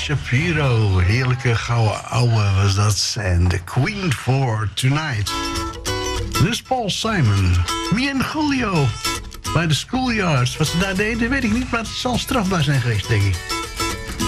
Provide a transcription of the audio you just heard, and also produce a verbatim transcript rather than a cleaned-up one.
Shapiro. Heerlijke gouden ouwe was dat. En The Queen for Tonight. Dit is Paul Simon. Me en Julio. Bij de schoolyards. Wat ze daar deden, weet ik niet. Maar het zal strafbaar zijn geweest, denk ik.